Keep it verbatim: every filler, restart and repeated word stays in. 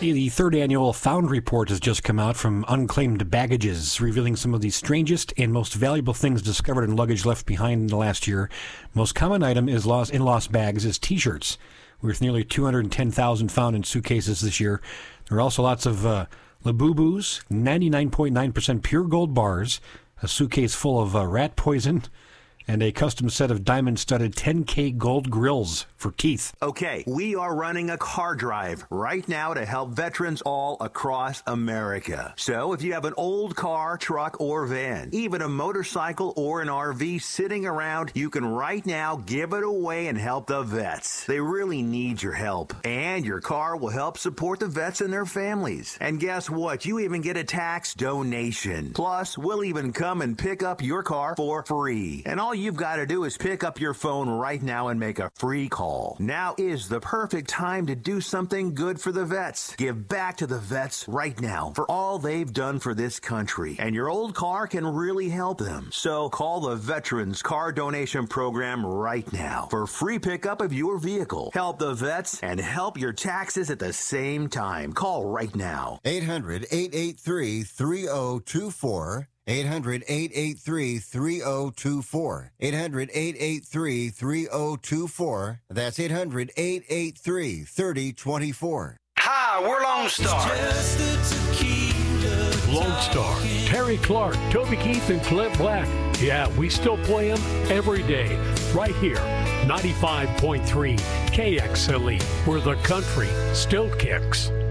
The third annual Found Report has just come out from Unclaimed Baggages, revealing some of the strangest and most valuable things discovered in luggage left behind in the last year. Most common item is lost in lost bags is T-shirts, with nearly two hundred ten thousand found in suitcases this year. There are also lots of uh, Labubus, ninety-nine point nine percent pure gold bars, a suitcase full of uh, rat poison, and a custom set of diamond-studded ten K gold grills for teeth. Okay, we are running a car drive right now to help veterans all across America. So if you have an old car, truck, or van, even a motorcycle or an R V sitting around, you can right now give it away and help the vets. They really need your help. And your car will help support the vets and their families. And guess what? You even get a tax donation. Plus, we'll even come and pick up your car for free. And all All you've got to do is pick up your phone right now and make a free call. Now is the perfect time to do something good for the vets. Give back to the vets right now for all they've done for this country. And your old car can really help them. So call the Veterans Car Donation Program right now for free pickup of your vehicle. Help the vets and help your taxes at the same time. Call right now. eight hundred, eight eight three, three oh two four. eight hundred, eight eight three, three oh two four. eight hundred, eight eight three, three oh two four. That's eight hundred, eight eight three, three oh two four. Hi, we're Lone Star. Lone Star, Terry Clark, Toby Keith, and Clint Black. Yeah, we still play them every day, right here, ninety-five point three K X L E, where the country still kicks.